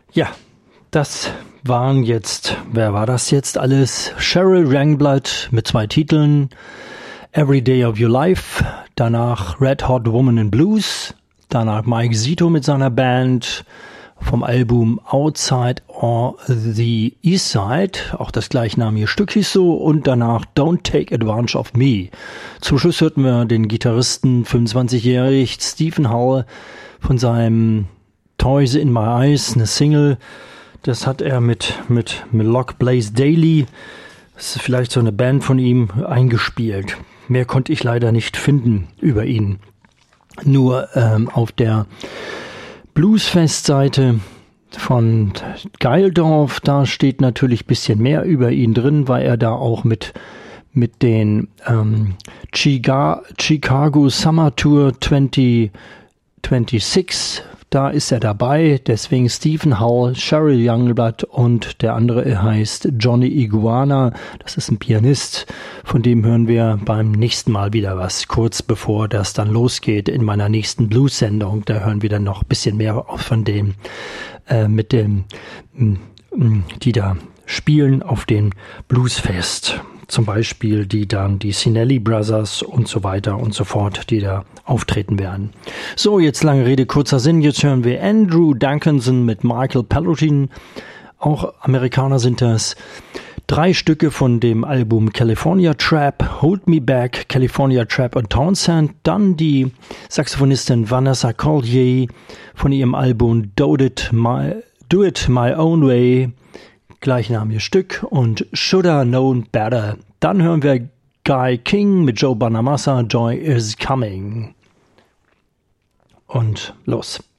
Ja, das waren jetzt, wer war das jetzt alles? Cheryl Youngblood mit 2 Titeln, Every Day of Your Life, danach Red Hot Woman in Blues, danach Mike Zito mit seiner Band vom Album Outside or the East Side, auch das gleichnamige Stück hieß so, und danach Don't Take Advantage of Me. Zum Schluss hörten wir den Gitarristen, 25-jährig, Stephen Hull, von seinem Toys in My Eyes, eine Single. Das hat er mit Lock Blaze Daily, das ist vielleicht so eine Band von ihm, eingespielt. Mehr konnte ich leider nicht finden über ihn. Nur auf der Bluesfest-Seite von Geildorf, da steht natürlich ein bisschen mehr über ihn drin, weil er da auch mit den Chicago Summer Tour 2026, da ist er dabei, deswegen Stephen Hull, Cheryl Youngblood und der andere heißt Johnny Iguana, das ist ein Pianist, von dem hören wir beim nächsten Mal wieder was, kurz bevor das dann losgeht in meiner nächsten Blues-Sendung, da hören wir dann noch ein bisschen mehr von dem, die da spielen auf dem Bluesfest. Zum Beispiel die Sinelli Brothers und so weiter und so fort, die da auftreten werden. So, jetzt lange Rede, kurzer Sinn. Jetzt hören wir Andrew Duncanson mit Michael Pallotin. Auch Amerikaner sind das. 3 Stücke von dem Album California Trap, Hold Me Back, California Trap und Townsend. Dann die Saxophonistin Vanessa Collier von ihrem Album Do It My Own Way, gleichnamiges Stück, und Shoulda Known Better. Dann hören wir Guy King mit Joe Bonamassa, Joy is Coming. Und los.